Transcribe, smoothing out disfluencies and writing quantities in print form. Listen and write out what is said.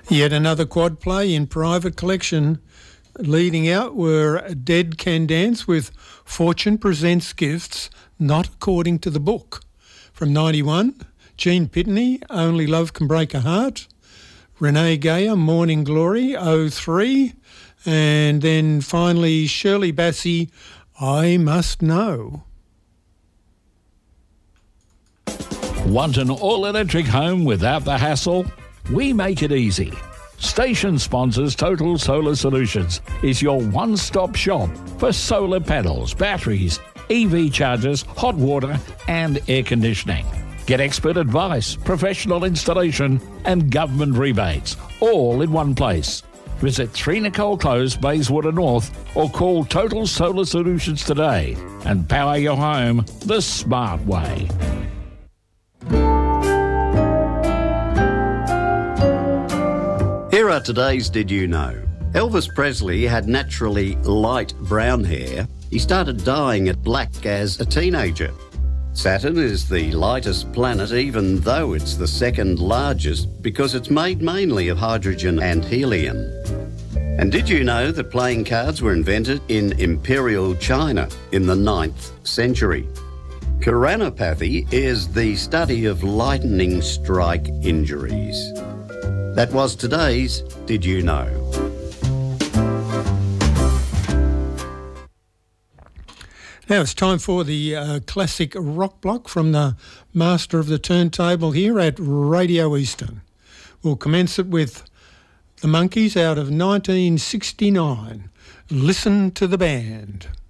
Yet another quad play in private collection. Leading out were Dead Can Dance with Fortune Presents Gifts Not According to the Book. From 91, Gene Pitney, Only Love Can Break a Heart. Renee Gayer, Morning Glory, 03. And then finally Shirley Bassey, I Must Know. Want an all-electric home without the hassle? We make it easy. Station sponsors Total Solar Solutions is your one-stop shop for solar panels, batteries, EV chargers, hot water and air conditioning. Get expert advice, professional installation and government rebates, all in one place. Visit 3 Nicole Close, Bayswater North, or call Total Solar Solutions today and power your home the smart way. Here are today's Did You Know? Elvis Presley had naturally light brown hair. He started dyeing it black as a teenager. Saturn is the lightest planet, even though it's the second largest, because it's made mainly of hydrogen and helium. And did you know that playing cards were invented in Imperial China in the 9th century? Coronopathy is the study of lightning strike injuries. That was today's Did You Know? Now it's time for the classic rock block from the master of the turntable here at Radio Eastern. We'll commence it with the Monkees out of 1969. Listen to the band.